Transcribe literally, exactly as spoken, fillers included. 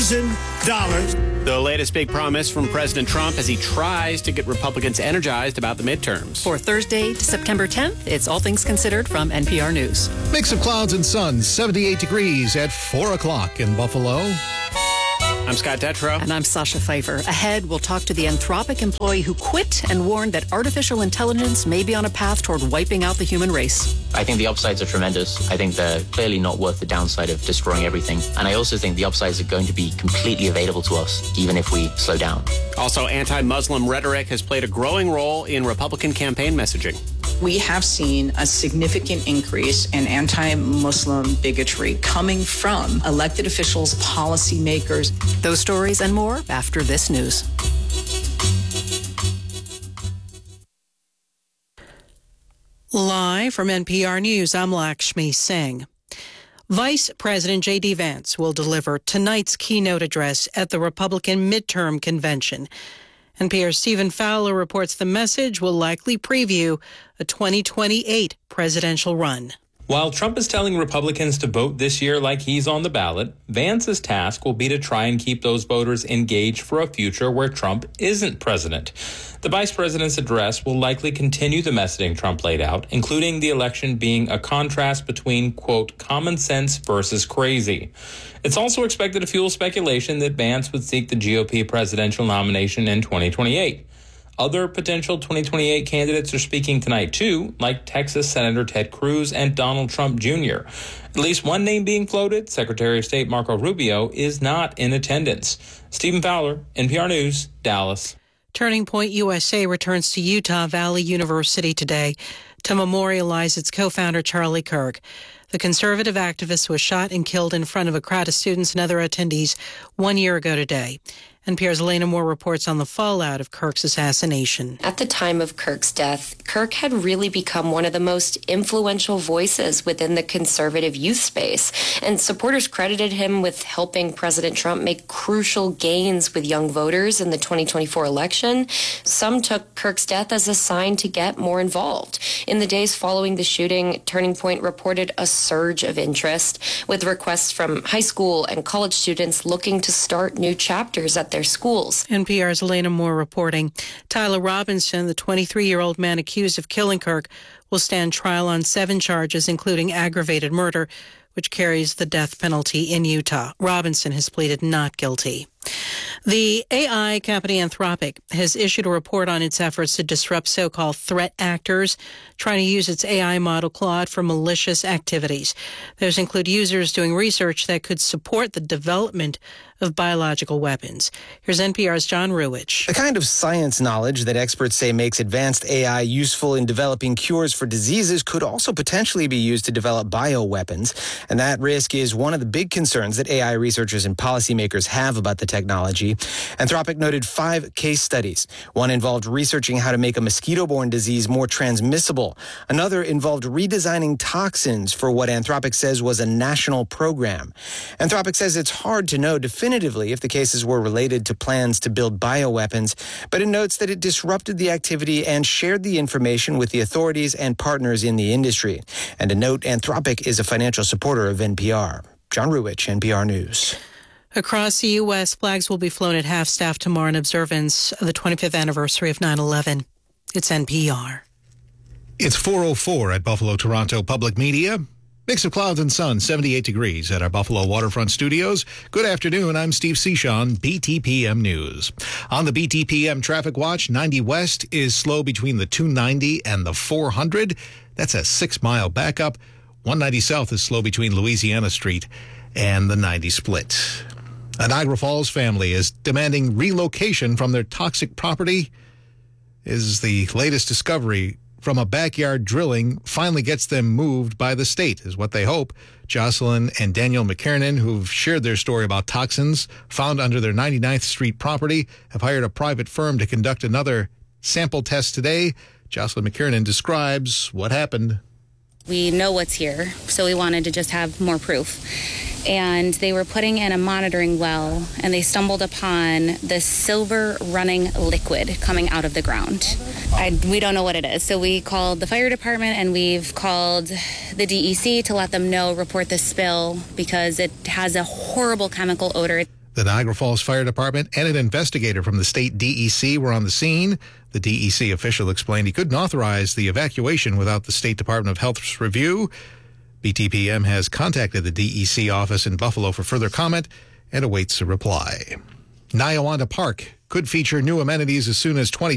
thousand dollars. The latest big promise from President Trump as he tries to get Republicans energized about the midterms. For Thursday, September tenth, it's All Things Considered from N P R News. Mix of clouds and sun, seventy-eight degrees at four o'clock in Buffalo. I'm Scott Detrow. And I'm Sasha Pfeiffer. Ahead, we'll talk to the Anthropic employee who quit and warned that artificial intelligence may be on a path toward wiping out the human race. I think the upsides are tremendous. I think they're clearly not worth the downside of destroying everything. And I also think the upsides are going to be completely available to us, even if we slow down. Also, anti-Muslim rhetoric has played a growing role in Republican campaign messaging. We have seen a significant increase in anti-Muslim bigotry coming from elected officials, policymakers. Those stories and more after this news. Live from N P R News, I'm Lakshmi Singh. Vice President J D. Vance will deliver tonight's keynote address at the Republican midterm convention. N P R's Stephen Fowler reports the message will likely preview a twenty twenty-eight presidential run. While Trump is telling Republicans to vote this year like he's on the ballot, Vance's task will be to try and keep those voters engaged for a future where Trump isn't president. The vice president's address will likely continue the messaging Trump laid out, including the election being a contrast between, quote, common sense versus crazy. It's also expected to fuel speculation that Vance would seek the G O P presidential nomination in twenty twenty-eight. Other potential twenty twenty-eight candidates are speaking tonight, too, like Texas Senator Ted Cruz and Donald Trump Junior At least one name being floated, Secretary of State Marco Rubio, is not in attendance. Stephen Fowler, N P R News, Dallas. Turning Point U S A returns to Utah Valley University today to memorialize its co-founder, Charlie Kirk. The conservative activist was shot and killed in front of a crowd of students and other attendees one year ago today. N P R's Elena Moore reports on the fallout of Kirk's assassination. At the time of Kirk's death, Kirk had really become one of the most influential voices within the conservative youth space, and supporters credited him with helping President Trump make crucial gains with young voters in the twenty twenty-four election. Some took Kirk's death as a sign to get more involved. In the days following the shooting, Turning Point reported a surge of interest, with requests from high school and college students looking to start new chapters at their schools. N P R's Elena Moore reporting. Tyler Robinson, the twenty-three-year-old man accused of killing Kirk, will stand trial on seven charges, including aggravated murder, which carries the death penalty in Utah. Robinson has pleaded not guilty. The A I company Anthropic has issued a report on its efforts to disrupt so-called threat actors trying to use its A I model Claude for malicious activities. Those include users doing research that could support the development of biological weapons. Here's N P R's John Ruwitch. The kind of science knowledge that experts say makes advanced A I useful in developing cures for diseases could also potentially be used to develop bioweapons. And that risk is one of the big concerns that A I researchers and policymakers have about the technology. Anthropic noted five case studies. One involved researching how to make a mosquito-borne disease more transmissible. Another involved redesigning toxins for what Anthropic says was a national program. Anthropic says it's hard to know definitively if the cases were related to plans to build bioweapons, but it notes that it disrupted the activity and shared the information with the authorities and partners in the industry. And to note, Anthropic is a financial supporter of N P R. John Ruwitch, N P R News. Across the U S, flags will be flown at half-staff tomorrow in observance of the twenty-fifth anniversary of nine eleven. It's N P R. It's four oh four at Buffalo Toronto Public Media. Mix of clouds and sun, seventy-eight degrees at our Buffalo Waterfront Studios. Good afternoon. I'm Steve Seashon, B T P M News. On the B T P M traffic watch, ninety West is slow between the two ninety and the four hundred. That's a six-mile backup. one ninety South is slow between Louisiana Street and the ninety split. A Niagara Falls family is demanding relocation from their toxic property. Is the latest discovery from a backyard drilling finally gets them moved by the state, is what they hope. Jocelyn and Daniel McKernan, who've shared their story about toxins found under their ninety-ninth Street property, have hired a private firm to conduct another sample test today. Jocelyn McKernan describes what happened. We know what's here, so we wanted to just have more proof. And they were putting in a monitoring well, and they stumbled upon this silver running liquid coming out of the ground. I, we don't know what it is, so we called the fire department, and we've called the D E C to let them know, report the spill, because it has a horrible chemical odor. The Niagara Falls Fire Department and an investigator from the state D E C were on the scene. The D E C official explained he couldn't authorize the evacuation without the State Department of Health's review. B T P M has contacted the D E C office in Buffalo for further comment and awaits a reply. Niawanda Park could feature new amenities as soon as twenty